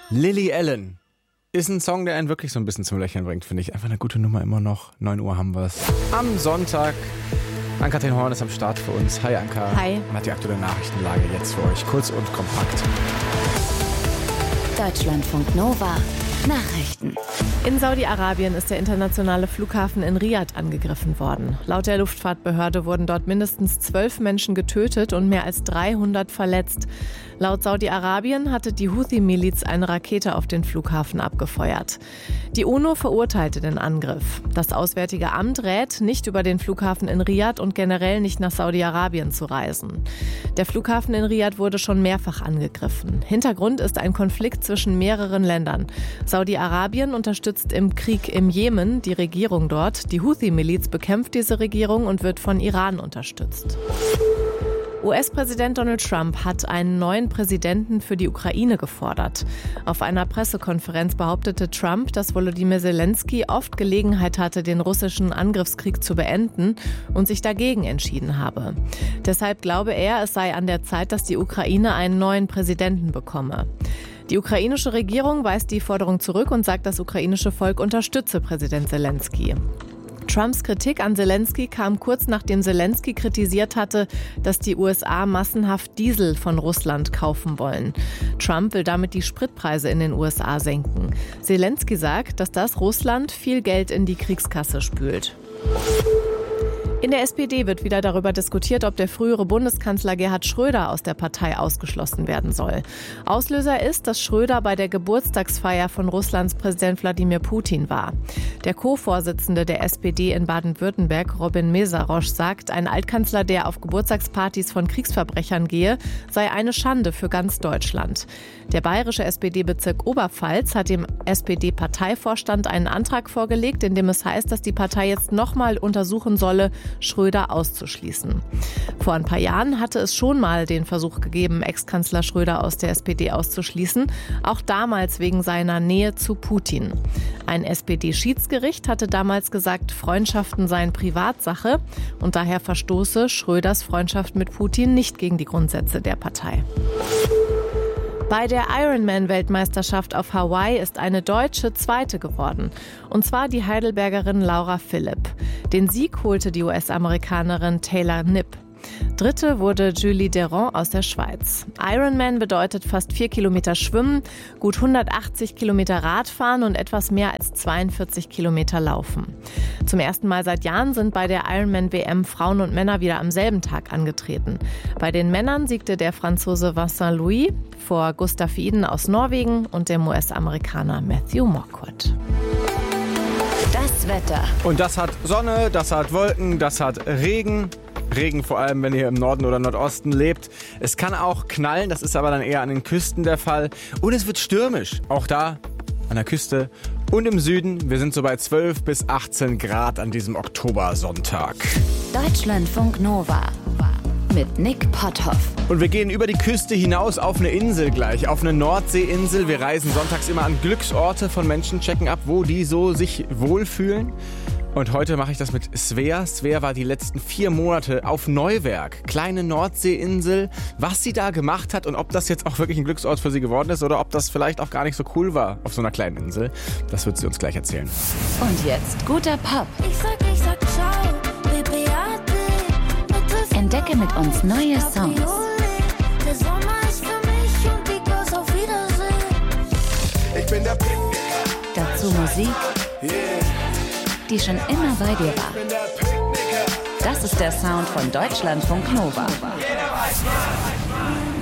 Lily Allen ist ein Song, der einen wirklich so ein bisschen zum Lächeln bringt, finde ich. Einfach eine gute Nummer immer noch. 9 Uhr haben wir es. Am Sonntag. Ann-Kathrin Horn ist am Start für uns. Hi Anka. Hi. Und hat die aktuelle Nachrichtenlage jetzt für euch. Kurz und kompakt. Deutschlandfunk Nova. Nachrichten. In Saudi-Arabien ist der internationale Flughafen in Riyadh angegriffen worden. Laut der Luftfahrtbehörde wurden dort mindestens 12 Menschen getötet und mehr als 300 verletzt. Laut Saudi-Arabien hatte die Houthi-Miliz eine Rakete auf den Flughafen abgefeuert. Die UNO verurteilte den Angriff. Das Auswärtige Amt rät, nicht über den Flughafen in Riyadh und generell nicht nach Saudi-Arabien zu reisen. Der Flughafen in Riyadh wurde schon mehrfach angegriffen. Hintergrund ist ein Konflikt zwischen mehreren Ländern. Saudi-Arabien unterstützt im Krieg im Jemen die Regierung dort. Die Houthi-Miliz bekämpft diese Regierung und wird von Iran unterstützt. US-Präsident Donald Trump hat einen neuen Präsidenten für die Ukraine gefordert. Auf einer Pressekonferenz behauptete Trump, dass Volodymyr Zelensky oft Gelegenheit hatte, den russischen Angriffskrieg zu beenden und sich dagegen entschieden habe. Deshalb glaube er, es sei an der Zeit, dass die Ukraine einen neuen Präsidenten bekomme. Die ukrainische Regierung weist die Forderung zurück und sagt, das ukrainische Volk unterstütze Präsident Zelensky. Trumps Kritik an Zelensky kam kurz nachdem Zelensky kritisiert hatte, dass die USA massenhaft Diesel von Russland kaufen wollen. Trump will damit die Spritpreise in den USA senken. Zelensky sagt, dass das Russland viel Geld in die Kriegskasse spült. In der SPD wird wieder darüber diskutiert, ob der frühere Bundeskanzler Gerhard Schröder aus der Partei ausgeschlossen werden soll. Auslöser ist, dass Schröder bei der Geburtstagsfeier von Russlands Präsident Wladimir Putin war. Der Co-Vorsitzende der SPD in Baden-Württemberg, Robin Mesarosch, sagt, ein Altkanzler, der auf Geburtstagspartys von Kriegsverbrechern gehe, sei eine Schande für ganz Deutschland. Der bayerische SPD-Bezirk Oberpfalz hat dem SPD-Parteivorstand einen Antrag vorgelegt, in dem es heißt, dass die Partei jetzt nochmal untersuchen solle, Schröder auszuschließen. Vor ein paar Jahren hatte es schon mal den Versuch gegeben, Ex-Kanzler Schröder aus der SPD auszuschließen, auch damals wegen seiner Nähe zu Putin. Ein SPD-Schiedsgericht hatte damals gesagt, Freundschaften seien Privatsache und daher verstoße Schröders Freundschaft mit Putin nicht gegen die Grundsätze der Partei. Bei der Ironman-Weltmeisterschaft auf Hawaii ist eine Deutsche Zweite geworden. Und zwar die Heidelbergerin Laura Philipp. Den Sieg holte die US-Amerikanerin Taylor Knipp. Dritte wurde Julie Deron aus der Schweiz. Ironman bedeutet fast 4 Kilometer Schwimmen, gut 180 Kilometer Radfahren und etwas mehr als 42 Kilometer Laufen. Zum ersten Mal seit Jahren sind bei der Ironman-WM Frauen und Männer wieder am selben Tag angetreten. Bei den Männern siegte der Franzose Vincent Louis vor Gustav Iden aus Norwegen und dem US-Amerikaner Matthew Mockwood. Das Wetter. Und das hat Sonne, das hat Wolken, das hat Regen. Regen vor allem, wenn ihr im Norden oder Nordosten lebt. Es kann auch knallen, das ist aber dann eher an den Küsten der Fall. Und es wird stürmisch, auch da an der Küste und im Süden. Wir sind so bei 12 bis 18 Grad an diesem Oktobersonntag. Deutschlandfunk Nova mit Nick Potthoff. Und wir gehen über die Küste hinaus auf eine Insel gleich, auf eine Nordseeinsel. Wir reisen sonntags immer an Glücksorte von Menschen, checken ab, wo die so sich wohlfühlen. Und heute mache ich das mit Svea. Svea war die letzten 4 Monate auf Neuwerk, kleine Nordseeinsel. Was sie da gemacht hat und ob das jetzt auch wirklich ein Glücksort für sie geworden ist oder ob das vielleicht auch gar nicht so cool war auf so einer kleinen Insel, das wird sie uns gleich erzählen. Und jetzt guter Pop. Ich sag ciao, Baby, Entdecke mit uns neue Songs. der Sommer ist für mich und die Girls auf Wiedersehen. Ich bin der Picknicker. Dazu Musik, die schon immer bei dir war. Das ist der Sound von Deutschlandfunk Nova.